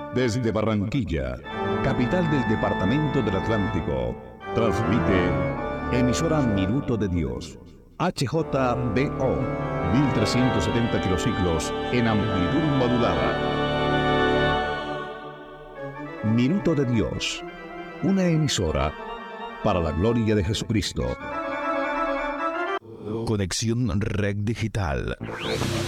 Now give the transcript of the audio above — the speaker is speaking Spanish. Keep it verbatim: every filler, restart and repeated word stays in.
Desde Barranquilla, capital del departamento del Atlántico, transmite emisora Minuto de Dios, H J B O, mil trescientos setenta kilociclos en amplitud modulada. Minuto de Dios, una emisora para la gloria de Jesucristo. Conexión Red Digital.